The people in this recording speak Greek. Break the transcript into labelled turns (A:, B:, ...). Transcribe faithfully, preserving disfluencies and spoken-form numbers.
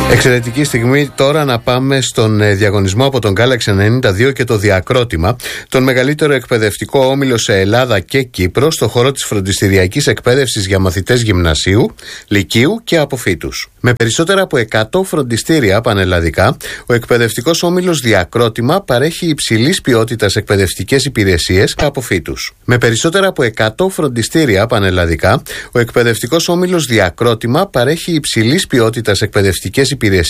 A: Εξαιρετική στιγμή τώρα να πάμε στον διαγωνισμό από τον Galaxy ενενήντα δύο και το Διακρότημα, τον μεγαλύτερο εκπαιδευτικό όμιλο σε Ελλάδα και Κύπρο στο χώρο της φροντιστηριακής εκπαίδευσης για μαθητές γυμνασίου, λυκείου και αποφύτους. Με περισσότερα από εκατό φροντιστήρια πανελλαδικά, ο εκπαιδευτικός όμιλος Διακρότημα παρέχει υψηλής ποιότητας εκπαιδευτικές υπηρεσίες και αποφύτους. Με περισσότερα από εκατό φροντιστήρια πανελλαδικά, ο εκπαιδευτικός όμιλος Διακρότημα παρέχει υψηλής ποιότητας εκπαιδευτικές υπηρεσίες